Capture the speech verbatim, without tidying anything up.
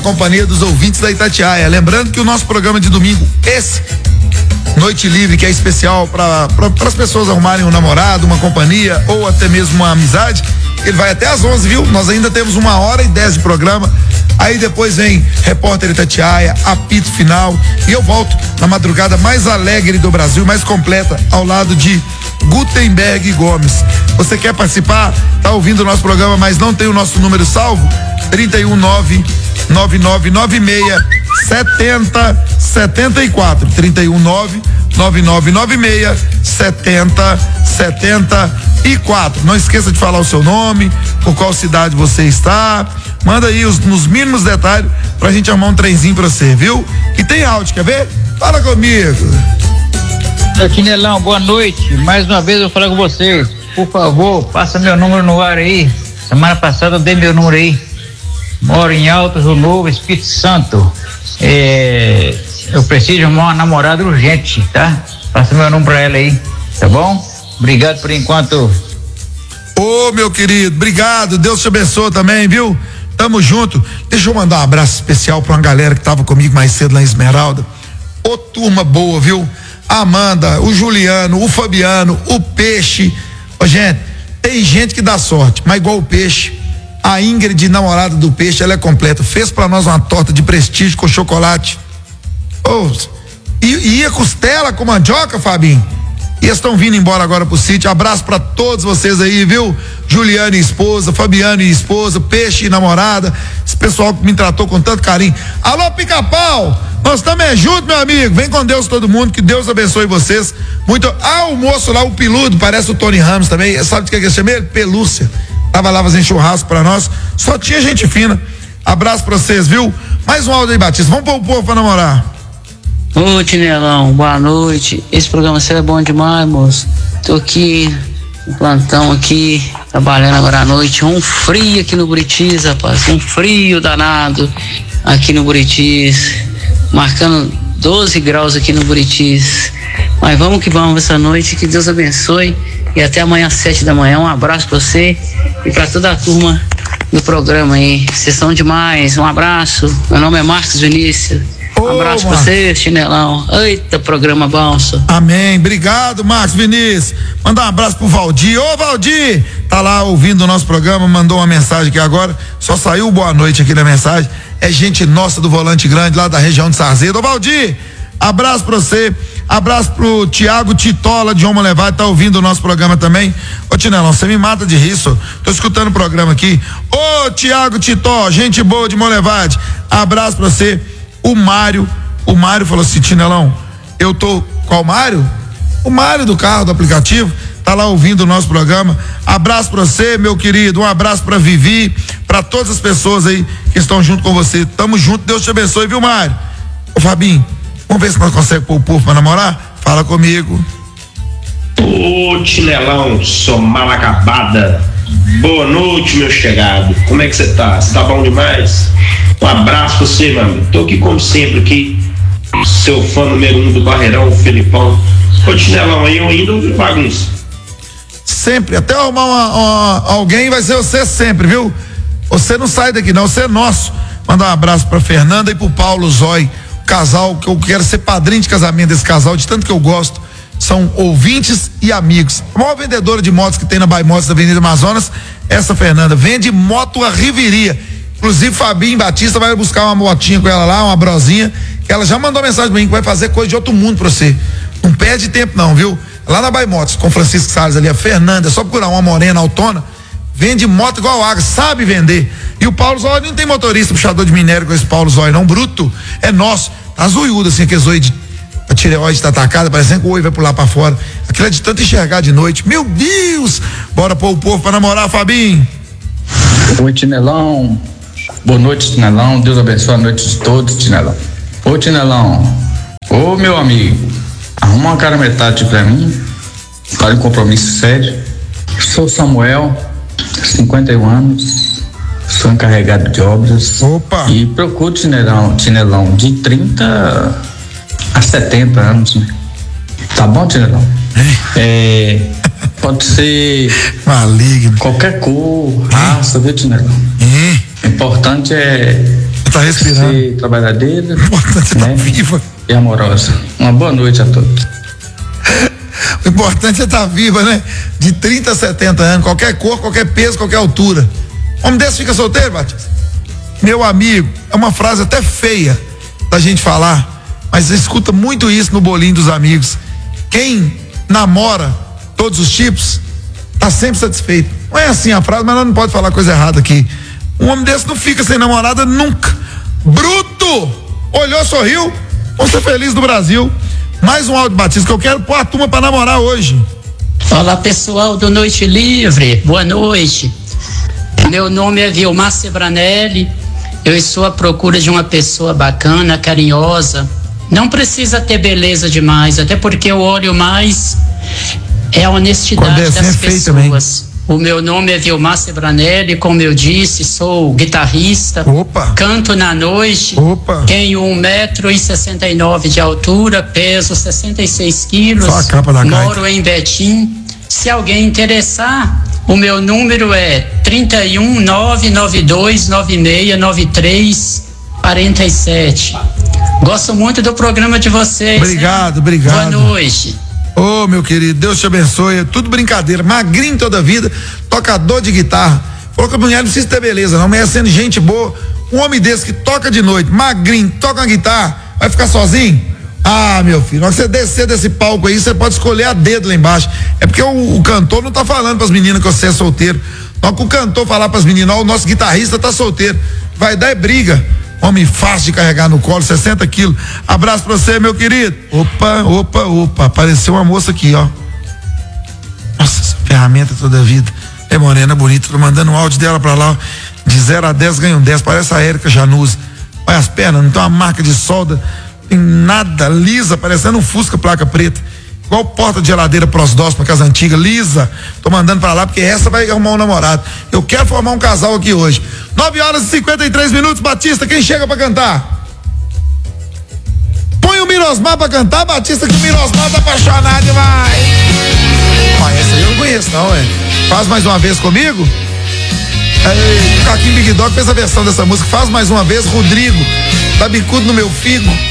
companhia dos ouvintes da Itatiaia. Lembrando que o nosso programa de domingo, esse Noite Livre, que é especial para as pessoas arrumarem um namorado, uma companhia ou até mesmo uma amizade, ele vai até às onze, viu? Nós ainda temos uma hora e dez de programa. Aí depois vem Repórter Itatiaia, apito final, e eu volto na madrugada mais alegre do Brasil, mais completa, ao lado de Gutenberg Gomes. Você quer participar? Tá ouvindo o nosso programa, mas não tem o nosso número salvo? trinta e um nove nove nove nove seis setenta setenta e quatro. trinta e um nove nove nove nove seis setenta setenta e quatro. Não esqueça de falar o seu nome, por qual cidade você está. Manda aí os, nos mínimos detalhes pra gente arrumar um trenzinho pra você, viu? E tem áudio, quer ver? Fala comigo. Tinelão, boa noite. Mais uma vez eu vou falar com vocês. Por favor, passa meu número no ar aí. Semana passada eu dei meu número aí. Moro em Alto Rio Novo, Espírito Santo. É, eu preciso arrumar uma namorada urgente, tá? Passa meu número pra ela aí, tá bom? Obrigado por enquanto. Ô, meu querido, obrigado. Deus te abençoe também, viu? Tamo junto. Deixa eu mandar um abraço especial pra uma galera que tava comigo mais cedo lá em Esmeralda. Ô, turma boa, viu? A Amanda, o Juliano, o Fabiano, o Peixe. Ô, gente, tem gente que dá sorte, mas igual o Peixe, a Ingrid, namorada do Peixe, ela é completa. Fez pra nós uma torta de prestígio com chocolate. Ô, e, e a costela com mandioca, Fabinho? E eles estão vindo embora agora pro sítio. Abraço pra todos vocês aí, viu? Juliana e esposa, Fabiano e esposa, Peixe e namorada, esse pessoal que me tratou com tanto carinho. Alô, Pica-Pau, nós também juntos, meu amigo. Vem com Deus todo mundo, que Deus abençoe vocês. Muito. Ah, o moço lá, o peludo, parece o Tony Ramos também. Sabe de que eu chamei ele? Pelúcia. Tava lá fazendo churrasco pra nós. Só tinha gente fina. Abraço pra vocês, viu? Mais um áudio aí, Batista. Vamos pôr o povo pra namorar. Ô, Tinelão, boa noite. Esse programa seu é bom demais, moço. Tô aqui no plantão aqui, trabalhando agora à noite. Um frio aqui no Buritis, rapaz. Um frio danado aqui no Buritis. Marcando doze graus aqui no Buritis. Mas vamos que vamos essa noite. Que Deus abençoe. E até amanhã às sete da manhã. Um abraço pra você e pra toda a turma do programa aí. Vocês são demais. Um abraço. Meu nome é Marcos Vinícius. Um abraço pra você, Chinelão. Eita, programa bom, senhor. Amém. Obrigado, Marcos Vinícius. Mandar um abraço pro Valdir. Ô, Valdir, tá lá ouvindo o nosso programa, mandou uma mensagem aqui agora. Só saiu boa noite aqui na mensagem. É gente nossa do Volante Grande, lá da região de Sarzedo. Ô, Valdir, abraço pra você. Abraço pro Tiago Titola de Roma Levade, tá ouvindo o nosso programa também. Ô, Tinelão, você me mata de rir, senhor. Tô escutando o programa aqui. Ô, Tiago Titó, gente boa de Molevade. Abraço pra você. O Mário, o Mário falou assim: Tinelão, eu tô, qual Mário? O Mário do carro, do aplicativo, tá lá ouvindo o nosso programa. Abraço pra você, meu querido, um abraço pra Vivi, pra todas as pessoas aí que estão junto com você. Tamo junto, Deus te abençoe, viu, Mário? Ô, Fabinho, vamos ver se nós conseguimos pôr o povo pra namorar? Fala comigo. Ô, Tinelão, sou mal acabada. Boa noite, meu chegado. Como é que você tá? Você tá bom demais? Um abraço pra você, meu amigo. Tô aqui como sempre, aqui, seu fã número um do Barreirão, o Felipão. Ô, Tinelão, aí eu ainda ouvi bagunça. Sempre, até arrumar uma, uma, alguém vai ser você sempre, viu? Você não sai daqui não, você é nosso. Mandar um abraço pra Fernanda e pro Paulo Zói, o casal que eu quero ser padrinho de casamento desse casal, de tanto que eu gosto. São ouvintes e amigos. A maior vendedora de motos que tem na By Motos da Avenida Amazonas, essa Fernanda, vende moto a Riveria. Inclusive Fabinho Batista vai buscar uma motinha com ela lá, uma brosinha, que ela já mandou mensagem pra mim que vai fazer coisa de outro mundo pra você. Não perde tempo não, viu? Lá na By Motos, com Francisco Salles ali, a Fernanda, é só procurar uma morena autona, vende moto igual água, sabe vender. E o Paulo Zói não tem motorista puxador de minério com esse Paulo Zói não, bruto, é nosso. Tá zoiudo assim, aquele zóio de a tireoide tá atacada, parecendo que o oi vai pular pra fora. Aquilo é de tanto enxergar de noite. Meu Deus! Bora pôr o povo pra namorar, Fabinho. Oi, Tinelão. Boa noite, Tinelão. Deus abençoe a noite de todos, Tinelão. Ô, Tinelão. Ô, meu amigo. Arruma uma cara metade pra mim. Para um compromisso sério. Sou Samuel, cinquenta e um anos. Sou encarregado de obras. Opa! E procuro Tinelão, Tinelão de trinta a setenta anos, né? Tá bom, Tinelão? É, pode ser maligno, qualquer cor, raça, viu, Tinelão? O importante é tá respirando. Ser trabalhadeira, O importante é né? estar viva. E amorosa. Uma boa noite a todos. O importante é estar viva, né? De trinta a setenta anos, qualquer cor, qualquer peso, qualquer altura. Homem desse fica solteiro, Batista? Meu amigo, é uma frase até feia da gente falar, mas você escuta muito isso no bolinho dos amigos. Quem namora todos os tipos, tá sempre satisfeito. Não é assim a frase, mas nós não pode falar coisa errada aqui. Um homem desse não fica sem namorada nunca. Bruto! Olhou, sorriu, vamos ser felizes do Brasil. Mais um áudio, Batista, que eu quero pôr a turma pra namorar hoje. Olá, pessoal do Noite Livre, boa noite. Meu nome é Vilmar Sebranelli. Eu estou à procura de uma pessoa bacana, carinhosa. Não precisa ter beleza demais, até porque eu olho mais é a honestidade Quando é assim, das é feio pessoas. O meu nome é Vilmar Sebranelli, como eu disse, sou guitarrista. Opa! Canto na noite. Opa! Tenho um metro e sessenta e nove de altura, peso sessenta e seis quilos. Só a capa da gaita. Moro em Betim. Se alguém interessar, o meu número é trinta e um, nove nove dois, nove seis nove três, quarenta e sete. Gosto muito do programa de vocês. Obrigado, hein? obrigado. Boa noite. Ô, oh, meu querido, Deus te abençoe. É tudo brincadeira. Magrinho toda a vida, tocador de guitarra. Falou que a mulher não precisa ter beleza, não, mas é sendo gente boa. Um homem desse que toca de noite, magrinho, toca uma guitarra, vai ficar sozinho? Ah, meu filho, na hora que você descer desse palco aí, você pode escolher a dedo lá embaixo. É porque o, o cantor não tá falando pras meninas que você é solteiro. Só que o cantor falar pras meninas, ó, o nosso guitarrista tá solteiro. Vai dar é briga. Homem fácil de carregar no colo, sessenta quilos. Abraço pra você, meu querido. Opa, opa, opa. Apareceu uma moça aqui, ó. Nossa, essa ferramenta toda a vida. É morena, bonita. Tô mandando um áudio dela pra lá, ó. De zero a dez ganha um dez. Parece a Érica Januzzi. Olha as pernas, não tem uma marca de solda. Tem nada, lisa, parecendo um Fusca placa preta. Igual porta de geladeira Prosdós pra casa antiga, lisa. Tô mandando pra lá porque essa vai arrumar um namorado. Eu quero formar um casal aqui hoje. nove horas e cinquenta e três minutos, Batista, quem chega pra cantar? Põe o Mirosmar pra cantar, Batista, que o Mirosmar tá apaixonado demais. Ó, essa aí eu não conheço não, é. Faz mais uma vez comigo? Ei, o Caquinho Big Dog fez a versão dessa música. Faz mais uma vez, Rodrigo. Tá bicudo no meu figo.